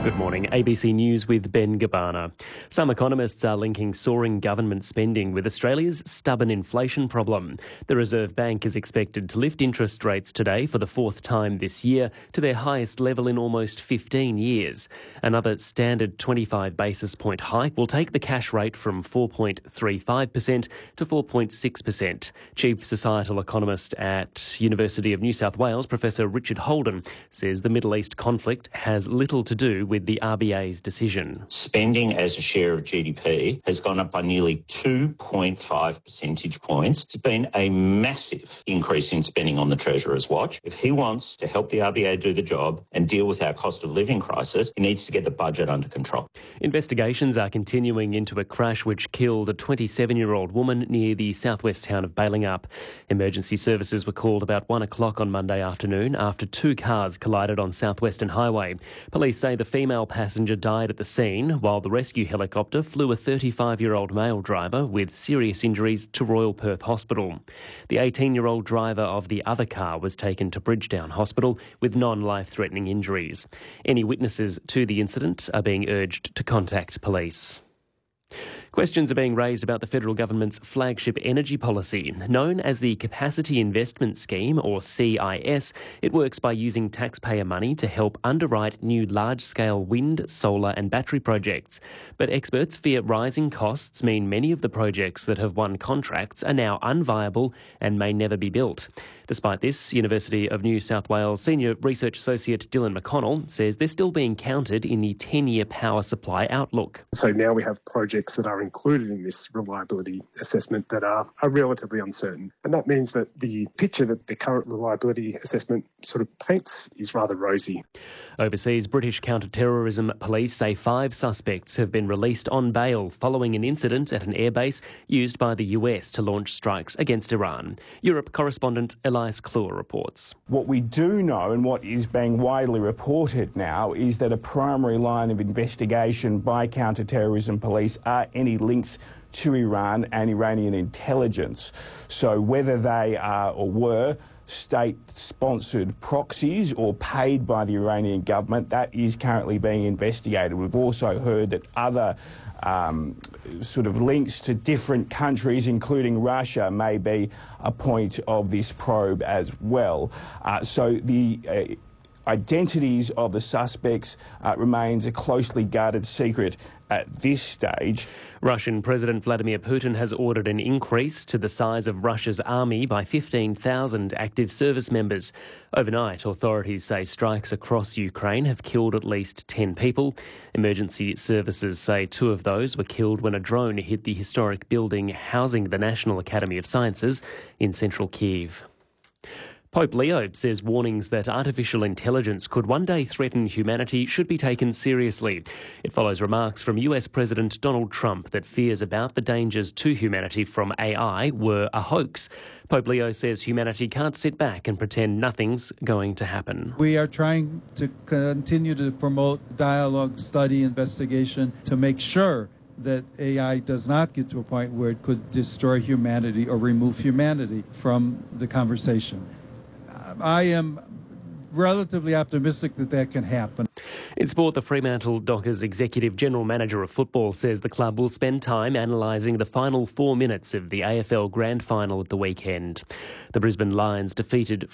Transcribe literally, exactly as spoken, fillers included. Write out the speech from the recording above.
Good morning. A B C News with Ben Gabbana. Some economists are linking soaring government spending with Australia's stubborn inflation problem. The Reserve Bank is expected to lift interest rates today for the fourth time this year to their highest level in almost fifteen years. Another standard twenty-five basis point hike will take the cash rate from four point three five percent to four point six percent. Chief Societal Economist at University of New South Wales, Professor Richard Holden, says the Middle East conflict has little to do with the R B A's decision. Spending as a share of G D P has gone up by nearly two point five percentage points. It's been a massive increase in spending on the Treasurer's watch. If he wants to help the R B A do the job and deal with our cost of living crisis, he needs to get the budget under control. Investigations are continuing into a crash which killed a twenty-seven-year-old woman near the southwest town of Balingup. Emergency services were called about one o'clock on Monday afternoon after two cars collided on South Western Highway. Police say the female passenger died at the scene, while the rescue helicopter flew a thirty-five-year-old male driver with serious injuries to Royal Perth Hospital. The eighteen-year-old driver of the other car was taken to Bridgedown Hospital with non-life-threatening injuries. Any witnesses to the incident are being urged to contact police. Questions are being raised about the federal government's flagship energy policy. Known as the Capacity Investment Scheme, or C I S, it works by using taxpayer money to help underwrite new large-scale wind, solar and battery projects. But experts fear rising costs mean many of the projects that have won contracts are now unviable and may never be built. Despite this, University of New South Wales Senior Research Associate Dylan McConnell says they're still being counted in the ten-year power supply outlook. So now we have projects that are included in this reliability assessment that are, are relatively uncertain. And that means that the picture that the current reliability assessment sort of paints is rather rosy. Overseas, British counter-terrorism police say five suspects have been released on bail following an incident at an airbase used by the U S to launch strikes against Iran. Europe correspondent Elias Kluwer reports. What we do know and what is being widely reported now is that a primary line of investigation by counter-terrorism police are any links to Iran and Iranian intelligence. So whether they are or were state-sponsored proxies or paid by the Iranian government, that is currently being investigated. We've also heard that other um, sort of links to different countries, including Russia, may be a point of this probe as well. Uh, so the uh, identities of the suspects uh, remains a closely guarded secret at this stage. Russian President Vladimir Putin has ordered an increase to the size of Russia's army by fifteen thousand active service members. Overnight, authorities say strikes across Ukraine have killed at least ten people. Emergency services say two of those were killed when a drone hit the historic building housing the National Academy of Sciences in central Kyiv. Pope Leo says warnings that artificial intelligence could one day threaten humanity should be taken seriously. It follows remarks from U S President Donald Trump that fears about the dangers to humanity from A I were a hoax. Pope Leo says humanity can't sit back and pretend nothing's going to happen. We are trying to continue to promote dialogue, study, investigation to make sure that A I does not get to a point where it could destroy humanity or remove humanity from the conversation. I am relatively optimistic that that can happen. In sport, the Fremantle Dockers Executive General Manager of Football says the club will spend time analysing the final four minutes of the A F L Grand Final at the weekend. The Brisbane Lions defeated